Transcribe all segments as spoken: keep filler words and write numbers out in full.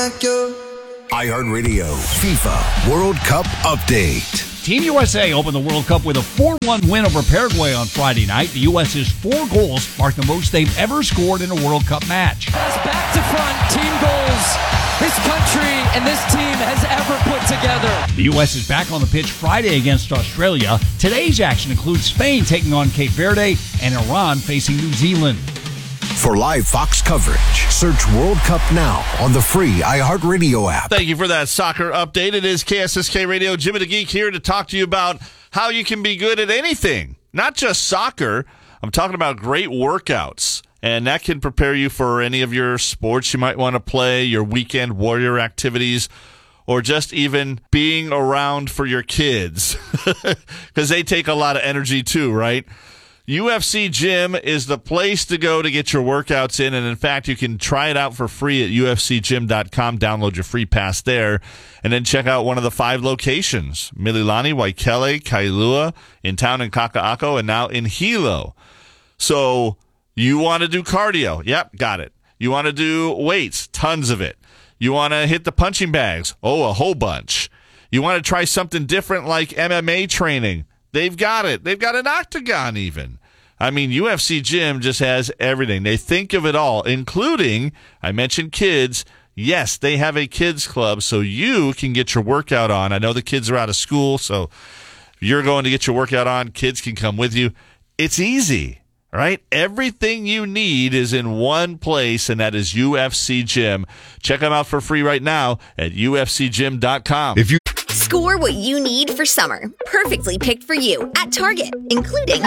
like you. iHeartRadio FIFA World Cup Update. Team U S A opened the World Cup with a four one win over Paraguay on Friday night. The U S's four goals marked the most they've ever scored in a World Cup match. Back to front, team goals this country and this team has ever put together. The U S is back on the pitch Friday against Australia. Today's action includes Spain taking on Cape Verde and Iran facing New Zealand. For live Fox coverage, search World Cup now on the free iHeartRadio app. Thank you for that soccer update. It is K S S K Radio. Jimmy the Geek here to talk to you about how you can be good at anything, not just soccer. I'm talking about great workouts, and that can prepare you for any of your sports you might want to play, your weekend warrior activities, or just even being around for your kids, because they take a lot of energy too, right? U F C Gym is the place to go to get your workouts in, and in fact, you can try it out for free at U F C gym dot com. Download your free pass there, and then check out one of the five locations: Mililani, Waikele, Kailua, in town in Kaka'ako, and now in Hilo. So you want to do cardio? Yep, got it. You want to do weights? Tons of it. You want to hit the punching bags? Oh, a whole bunch. You want to try something different like M M A training? They've got it. They've got an octagon even. I mean, U F C Gym just has everything. They think of it all, including, I mentioned kids. Yes, they have a kids club, so you can get your workout on. I know the kids are out of school, so if you're going to get your workout on, kids can come with you. It's easy, right? Everything you need is in one place, and that is U F C Gym. Check them out for free right now at U F C gym dot com. If you Score what you need for summer. Perfectly picked for you at Target, including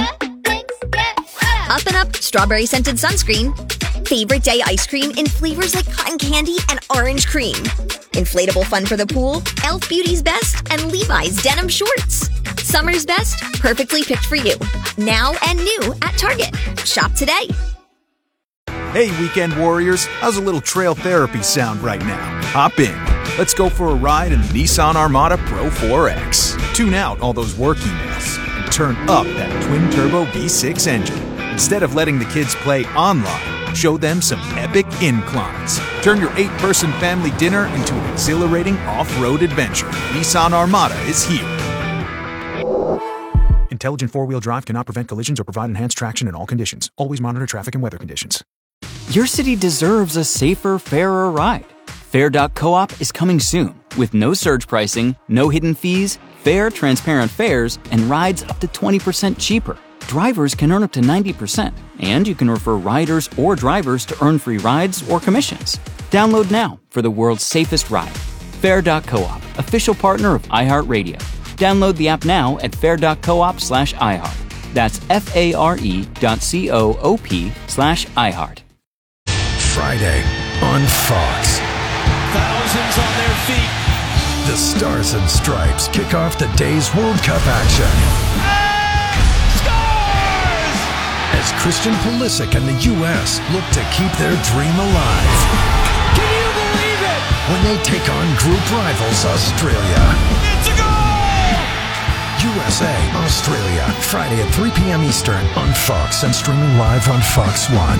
Up and Up Strawberry Scented Sunscreen, Favorite Day Ice Cream in flavors like cotton candy and orange cream, Inflatable Fun for the Pool, e l f Beauty's Best, and Levi's Denim Shorts. Summer's best, perfectly picked for you. Now and new at Target. Shop today. Hey, weekend warriors, how's a little trail therapy sound right now? Hop in. Let's go for a ride in the Nissan Armada Pro four X. Tune out all those work emails and turn up that twin-turbo V six engine. Instead of letting the kids play online, show them some epic inclines. Turn your eight-person family dinner into an exhilarating off-road adventure. Nissan Armada is here. Intelligent four-wheel drive cannot prevent collisions or provide enhanced traction in all conditions. Always monitor traffic and weather conditions. Your city deserves a safer, fairer ride. Fair dot coop is coming soon with no surge pricing, no hidden fees, fair, transparent fares, and rides up to twenty percent cheaper. Drivers can earn up to ninety percent, and you can refer riders or drivers to earn free rides or commissions. Download now for the world's safest ride. Fair dot coop, official partner of iHeartRadio. Download the app now at fair dot coop slash iHeart. That's F-A-R-E dot C-O-O-P slash iHeart. Friday on Fox. Thousands on their feet. The Stars and Stripes kick off the day's World Cup action. Scores! As Christian Pulisic and the U S look to keep their dream alive. Can you believe it? When they take on group rivals Australia. It's a goal! U S A, Australia, Friday at three p.m. Eastern on Fox and streaming live on Fox One.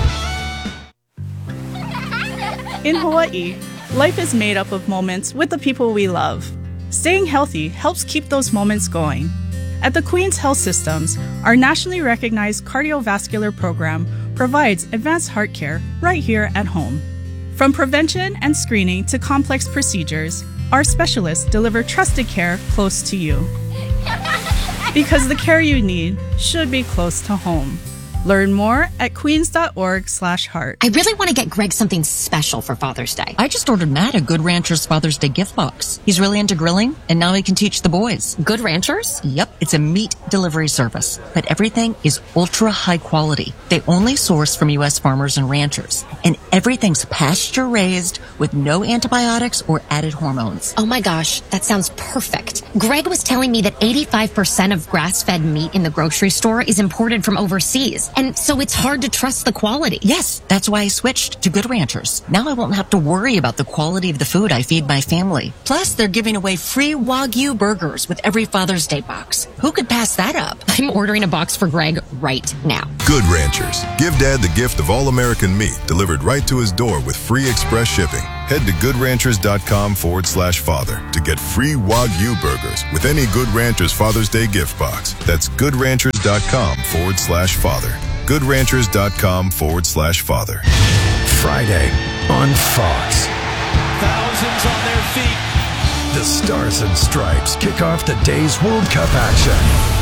In Hawaii, life is made up of moments with the people we love. Staying healthy helps keep those moments going. At the Queen's Health Systems, our nationally recognized cardiovascular program provides advanced heart care right here at home. From prevention and screening to complex procedures, our specialists deliver trusted care close to you. Because the care you need should be close to home. Learn more at queens.org slash heart. I really want to get Greg something special for Father's Day. I just ordered Matt a Good Ranchers Father's Day gift box. He's really into grilling, and now he can teach the boys. Good Ranchers? Yep, it's a meat delivery service, but everything is ultra high quality. They only source from U S farmers and ranchers, and everything's pasture raised with no antibiotics or added hormones. Oh my gosh, that sounds perfect. Greg was telling me that eighty-five percent of grass-fed meat in the grocery store is imported from overseas. And so it's hard to trust the quality. Yes, that's why I switched to Good Ranchers. Now I won't have to worry about the quality of the food I feed my family. Plus, they're giving away free Wagyu burgers with every Father's Day box. Who could pass that up? I'm ordering a box for Greg right now. Good Ranchers. Give Dad the gift of all-American meat delivered right to his door with free express shipping. Head to goodranchers.com forward slash father to get free Wagyu burgers with any Good Ranchers Father's Day gift box. That's goodranchers.com forward slash father. goodranchers.com forward slash father. Friday on Fox. Thousands on their feet. The Stars and Stripes kick off the day's World Cup action.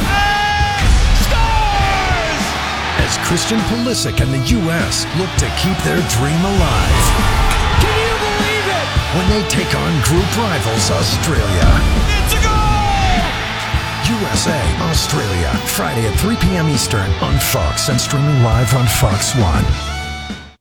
Stars! As Christian Pulisic and the U S look to keep their dream alive. Can you believe it? When they take on group rivals Australia. It's a goal! U S A, Australia, Friday at three p.m. Eastern on Fox and streaming live on Fox One.